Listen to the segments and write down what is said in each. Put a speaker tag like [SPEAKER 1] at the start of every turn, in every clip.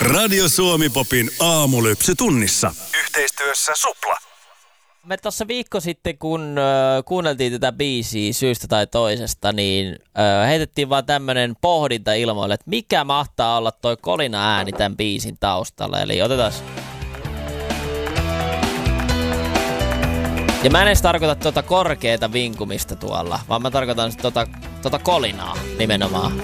[SPEAKER 1] Radio Suomi Popin aamulypsy tunnissa. Yhteistyössä Supla.
[SPEAKER 2] Me tuossa viikko sitten, kun kuunneltiin tätä biisiä syystä tai toisesta, niin heitettiin vaan tämmönen pohdinta ilmoille, että mikä mahtaa olla toi kolina ääni tämän biisin taustalla. Eli otetaan. Ja mä en edes tarkoita tuota korkeata vinkumista tuolla, vaan mä tarkoitan tuota kolinaa nimenomaan.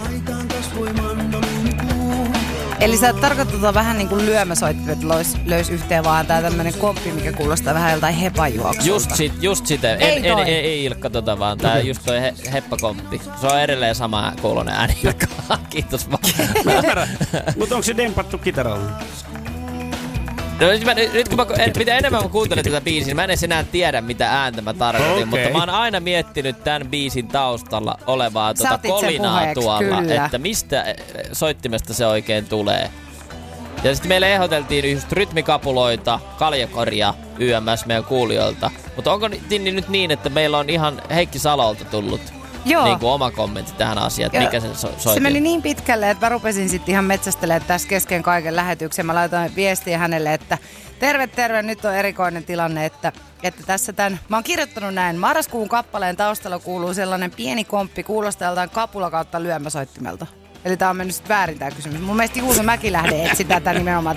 [SPEAKER 3] Eli sä tarkoittaa vähän niin kuin lyömäsoittimet löys yhteen, vaan tää tämmönen komppi, mikä kuulostaa vähän joltain hepajuoksulta.
[SPEAKER 2] Just sitä. Ei Ilkka vaan tää just toi heppakomppi. Se on edelleen sama kuulonen ääni, Ilkka. Kiitos vaan.
[SPEAKER 4] Mutta onko se dempattu kitaralla?
[SPEAKER 2] No, nyt kun mitä enemmän mä kuuntelen tätä biisiä, mä en edes enää tiedä mitä ääntä mä tarkoitin, mutta mä oon aina miettinyt tämän biisin taustalla olevaa kolinaa tuolla, kyllä. Että mistä soittimesta se oikein tulee. Ja sitten meille ehdoteltiin just rytmikapuloita, kaljakoria YMS meidän kuulijoilta. Mutta onko Tinni nyt niin, että meillä on ihan Heikki Salolta tullut niin kuin oma kommentti tähän asiaan, että mikä se soitin? Se
[SPEAKER 3] meni niin pitkälle, että mä rupesin sitten ihan metsästelemään tässä kesken kaiken lähetyksen. Mä laitoin viestiä hänelle, että terve, nyt on erikoinen tilanne, että tässä mä oon kirjoittanut näin. Marraskuun kappaleen taustalla kuuluu sellainen pieni komppi, kuulostaa joltain kapula kautta lyömäsoittimelta. Eli tää on mennyt sit väärin tää kysymys. Mun mielestä Juuso Mäkilähde etsi tätä nimenomaan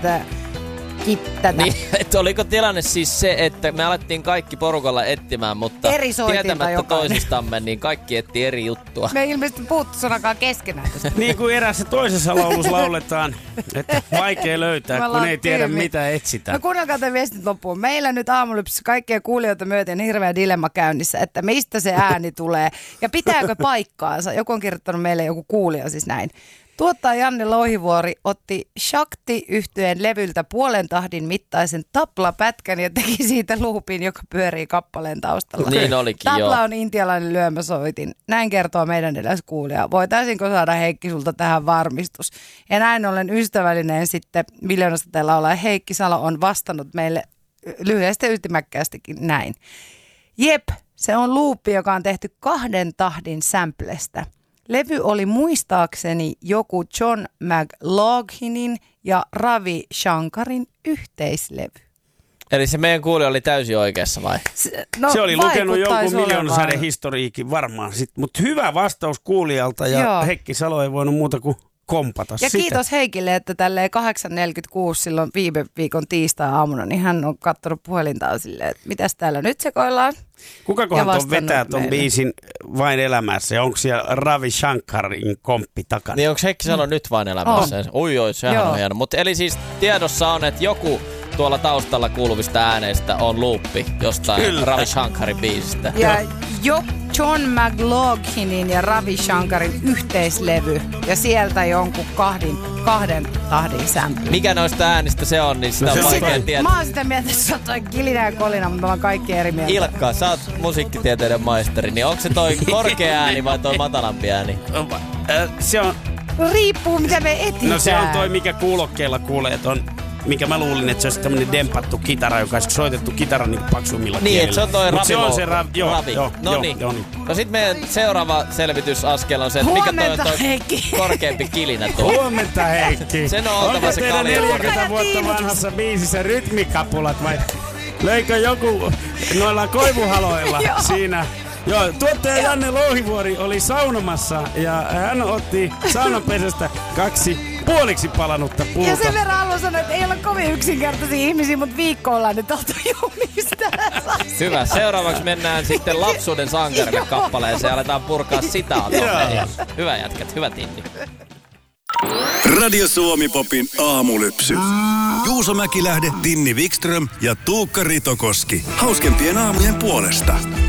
[SPEAKER 2] Niin, että oliko tilanne siis se, että me alettiin kaikki porukalla etsimään, mutta tietämättä toisistamme, niin kaikki etti eri juttua.
[SPEAKER 3] Me ei ilmeisesti puhuttu sanakaan keskenään.
[SPEAKER 4] Niin kuin erässä toisessa laulussa lauletaan, että vaikea löytää, kun ei tiedä mitä etsitään.
[SPEAKER 3] No kuunnelkaa tämän viestit loppuun. Meillä nyt aamulypsyssä kaikkia kuulijoita myöten hirveä dilemma käynnissä, että mistä se ääni tulee ja pitääkö paikkaansa. Joku on kirjoittanut meille, joku kuulija siis näin. Tuottaja Janne Louhivuori otti Shakti-yhtyeen levyltä puolen tahdin mittaisen taplapätkän ja teki siitä loopin, joka pyörii kappaleen taustalla.
[SPEAKER 2] Niin olikin,
[SPEAKER 3] Tapla on intialainen lyömäsoitin. Näin kertoo meidän edes kuulija. Voitaisinko saada Heikki sulta tähän varmistus? Ja näin ollen ystävällinen sitten Miljoonasta teillä laulaja Heikki Salo on vastannut meille lyhyesti ja ytimäkkäästikin näin. Jep, se on luuppi, joka on tehty 2 tahdin samplestä. Levy oli muistaakseni joku John McLaughlinin ja Ravi Shankarin yhteislevy.
[SPEAKER 2] Eli se meidän kuulija oli täysin oikeassa vai?
[SPEAKER 4] Se oli lukenut jonkun Miljoonasaden historiikin varmaan. Mutta hyvä vastaus kuulijalta ja Heikki Salo ei voinut muuta kuin kompata
[SPEAKER 3] ja
[SPEAKER 4] sitä.
[SPEAKER 3] Kiitos Heikille, että tälleen 8.46 silloin viime viikon tiistai-aamuna, niin hän on katsonut puhelintaan silleen, että mitäs täällä nyt sekoillaan.
[SPEAKER 4] Kukakohan ton vetää ton biisin Vain elämässä ja onko siellä Ravi Shankarin komppi takana?
[SPEAKER 2] Niin onko Heikki Salo nyt Vain elämässä? Oi, sehän on hieno. Mutta eli siis tiedossa on, että joku tuolla taustalla kuuluvista ääneistä on luuppi jostain Ravi Shankarin biisistä.
[SPEAKER 3] Ja John McLaughlinin ja Ravi Shankarin yhteislevy ja sieltä jonkun 2 tahdin sample.
[SPEAKER 2] Mikä noista äänistä se on, niin sitä on vaikea tietää.
[SPEAKER 3] Mä oon sitä mieltä, että se on toi Kilina ja Kolina, mutta mä oon kaikki eri mieltä.
[SPEAKER 2] Ilkka, sä oot musiikkitieteiden maisteri, niin onko se toi korkea ääni vai toi matalampi ääni?
[SPEAKER 4] Se on...
[SPEAKER 3] Riippuu mitä me etsitään.
[SPEAKER 4] No se on toi, mikä kuulokkeella kuulee, mikä mä luulin, että se olisi tämmönen dempattu kitara, joka olisi soitettu kitara niin paksummilla kielillä.
[SPEAKER 2] Niin, että se on toi Ravi.
[SPEAKER 4] Se on se Ravi.
[SPEAKER 2] No niin. No sit meidän seuraava selvitysaskel on se, että mikä toi on toi korkeampi kilinä tuo.
[SPEAKER 4] Huomenta Heikki.
[SPEAKER 2] Sen on oltava se kalja.
[SPEAKER 4] Onko teidän 40 vuotta vanhassa biisissä rytmikapulat vai löikö joku noilla koivuhaloilla siinä? Joo, tuottaja Janne Louhivuori oli saunomassa ja hän otti saunapesästä 2 puoliksi palanutta puuta.
[SPEAKER 3] Ja sen verran haluan sanoa, että ei ole kovin yksinkertaisia ihmisiä, mutta viikko ollaan nyt oltu jumista.
[SPEAKER 2] Hyvä. Seuraavaksi mennään sitten Lapsuuden sankarille kappaleeseen ja aletaan purkaa sitaatoja. Hyvä jätkät, hyvä Tinni.
[SPEAKER 1] Radio Suomi Popin aamulypsy. Juuso Mäkilähde, Tinni Wikström ja Tuukka Ritokoski. Hauskempien aamujen puolesta.